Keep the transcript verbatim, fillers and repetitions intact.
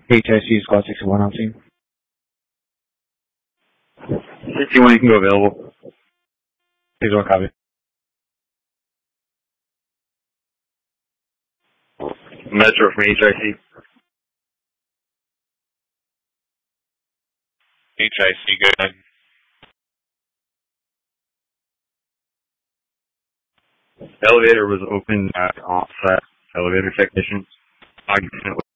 H I C Squad sixty-one on scene. sixty-one, you can go available. sixty-one copy. Metro from H I C. H I C, go ahead. Elevator was open at offset. Elevator technician. Occupant